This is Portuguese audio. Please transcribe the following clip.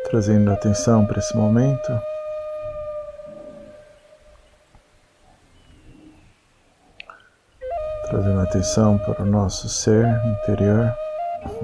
trazendo atenção para esse momento. Trazendo atenção para o nosso ser interior.